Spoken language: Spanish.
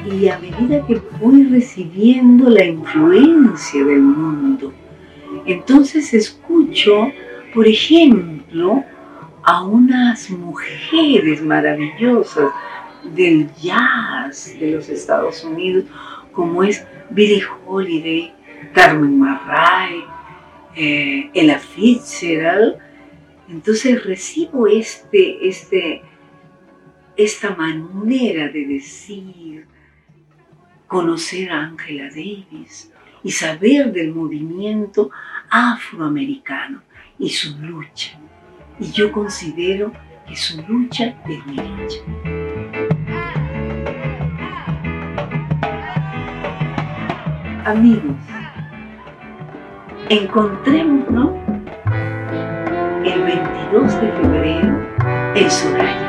y a medida que voy recibiendo la influencia del mundo, entonces escucho, por ejemplo, a unas mujeres maravillosas del jazz de los Estados Unidos, como es Billie Holiday, Carmen McRae, Ella Fitzgerald. Entonces recibo esta manera de decir, conocer a Angela Davis y saber del movimiento afroamericano y su lucha. Y yo considero que su lucha es mi lucha. Amigos, encontrémonos el 22 de febrero en Soraya.